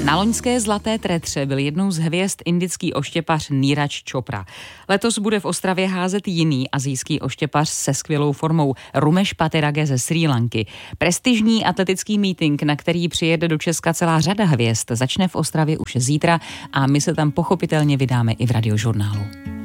Na loňské Zlaté tretře byl jednou z hvězd indický oštěpař Neeraj Chopra. Letos bude v Ostravě házet jiný asijský oštěpař se skvělou formou Ramesh Paterage ze Srí Lanky. Prestižní atletický meeting, na který přijede do Česka celá řada hvězd, začne v Ostravě už zítra a my se tam pochopitelně vydáme i v Radiožurnálu.